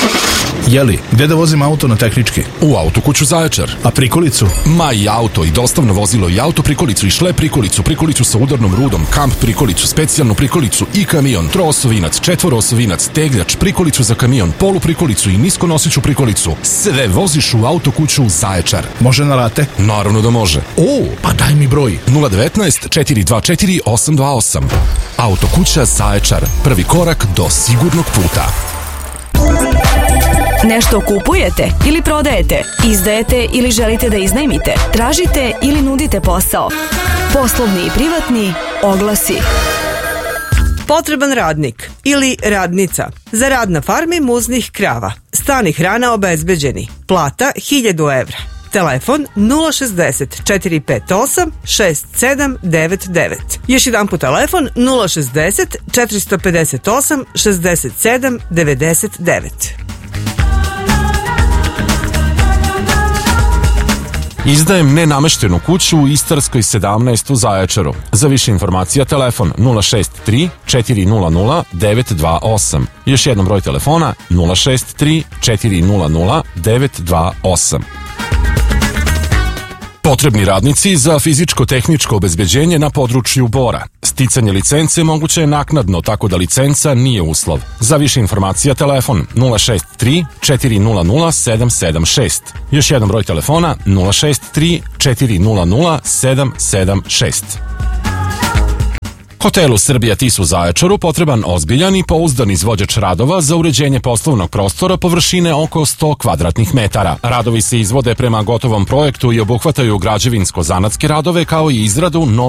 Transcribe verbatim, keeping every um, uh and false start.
Jeli, gde da vozim auto na tehnički? U Autokuću Zaječar. A prikolicu? Ma i auto, i dostavno vozilo, i auto prikolicu, i šlep prikolicu, prikolicu sa udarnom rudom, kamp prikolicu, specijalnu prikolicu i kamion, troosovinac, četvoroosovinac, tegljač, prikolicu za kamion, polu prikolicu i niskonosiću prikolicu. Sve voziš u Autokuću Zaječar. Može na rate? Naravno da može. O, pa daj mi broj. nula devetnaest četiri dva četiri osam dva osam. Autokuća Zaječar. Prvi korak do sigurnog puta. Nešto kupujete ili prodajete, izdajete ili želite da iznajmite, tražite ili nudite posao. Poslovni i privatni oglasi. Potreban radnik ili radnica za rad na farmi muznih krava. Stan i hrana obezbeđeni. Plata hiljadu evra. Telefon nula šezdeset četiri pet osam šest sedam devet devet. Još jedan put telefon nula šezdeset četiri pedeset osam šezdeset sedam devedeset devet. Izdajem nenameštenu kuću u Istarskoj sedamnaest u Zaječaru. Za više informacija telefon nula šest tri četiri nula nula devet dva osam. Još jednom broj telefona nula šest tri četiri nula nula devet dva osam. Potrebni radnici za fizičko-tehničko obezbeđenje na području Bora. Sticanje licence moguće je naknadno, tako da licenca nije uslov. Za više informacija telefon nula šest tri četiri nula nula sedam sedam šest. Još jedan broj telefona nula šest tri četiri nula nula sedam sedam šest. Hotelu Srbija Tis u Zaječaru potreban ozbiljan i pouzdan izvođač radova za uređenje poslovnog prostora površine oko sto kvadratnih metara. Radovi se izvode prema gotovom projektu i obuhvataju građevinsko-zanatske radove kao i izradu novog